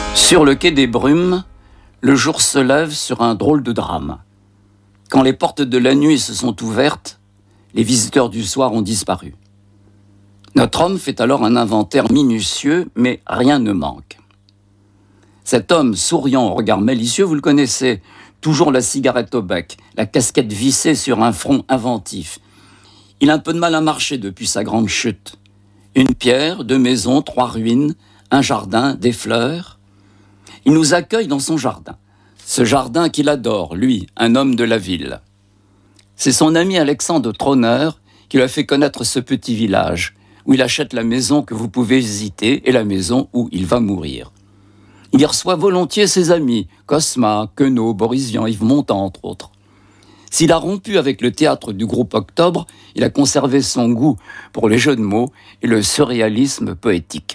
Sur le quai des Brumes, le jour se lève sur un drôle de drame. Quand les portes de la nuit se sont ouvertes, les visiteurs du soir ont disparu. Notre homme fait alors un inventaire minutieux, mais rien ne manque. Cet homme souriant au regard malicieux, vous le connaissez, toujours la cigarette au bec, la casquette vissée sur un front inventif. Il a un peu de mal à marcher depuis sa grande chute. Une pierre, 2 maisons, 3 ruines, un jardin, des fleurs. Il nous accueille dans son jardin. Ce jardin qu'il adore, lui, un homme de la ville. C'est son ami Alexandre Trauner qui lui a fait connaître ce petit village, où il achète la maison que vous pouvez visiter et la maison où il va mourir. Il y reçoit volontiers ses amis, Cosma, Queneau, Boris Vian, Yves Montand, entre autres. S'il a rompu avec le théâtre du groupe Octobre, il a conservé son goût pour les jeux de mots et le surréalisme poétique.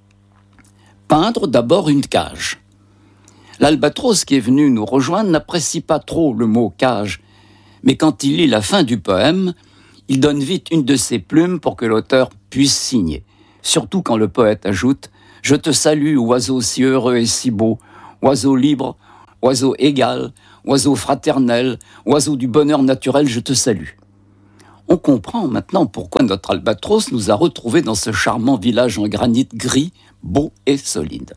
Peindre d'abord une cage. L'albatros qui est venu nous rejoindre n'apprécie pas trop le mot cage, mais quand il lit la fin du poème, il donne vite une de ses plumes pour que l'auteur puisse signer. Surtout quand le poète ajoute « Je te salue, oiseau si heureux et si beau, oiseau libre, oiseau égal, oiseau fraternel, oiseau du bonheur naturel, je te salue. » On comprend maintenant pourquoi notre albatros nous a retrouvés dans ce charmant village en granit gris, beau et solide.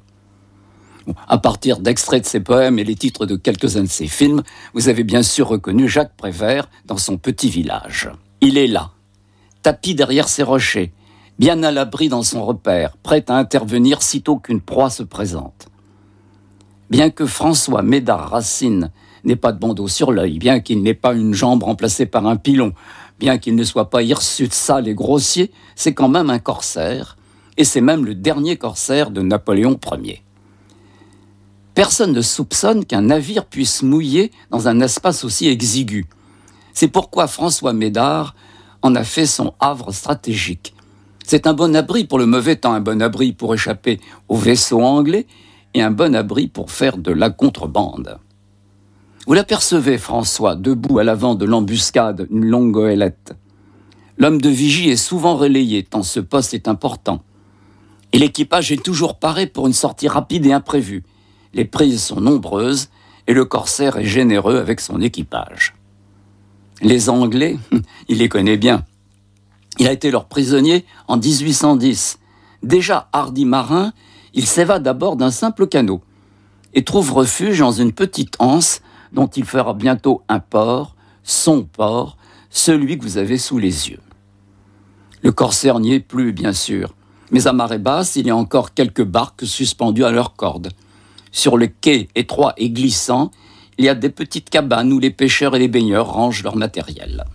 À partir d'extraits de ses poèmes et les titres de quelques-uns de ses films, vous avez bien sûr reconnu Jacques Prévert dans son petit village. Il est là, tapi derrière ses rochers, bien à l'abri dans son repère, prêt à intervenir sitôt qu'une proie se présente. Bien que François Médard Racine n'ait pas de bandeau sur l'œil, bien qu'il n'ait pas une jambe remplacée par un pilon, bien qu'il ne soit pas hirsute, sale et grossier, c'est quand même un corsaire, et c'est même le dernier corsaire de Napoléon Ier. Personne ne soupçonne qu'un navire puisse mouiller dans un espace aussi exigu. C'est pourquoi François Médard en a fait son havre stratégique. C'est un bon abri pour le mauvais temps, un bon abri pour échapper aux vaisseaux anglais et un bon abri pour faire de la contrebande. Vous l'apercevez, François, debout à l'avant de l'embuscade, une longue goélette. L'homme de vigie est souvent relayé, tant ce poste est important. Et l'équipage est toujours paré pour une sortie rapide et imprévue. Les prises sont nombreuses et le corsaire est généreux avec son équipage. Les Anglais, il les connaît bien. Il a été leur prisonnier en 1810. Déjà hardi marin, il s'évade à bord d'un simple canot et trouve refuge dans une petite anse dont il fera bientôt un port, son port, celui que vous avez sous les yeux. Le corsaire n'y est plus, bien sûr, mais à marée basse, il y a encore quelques barques suspendues à leurs cordes. Sur le quai étroit et glissant, il y a des petites cabanes où les pêcheurs et les baigneurs rangent leur matériel.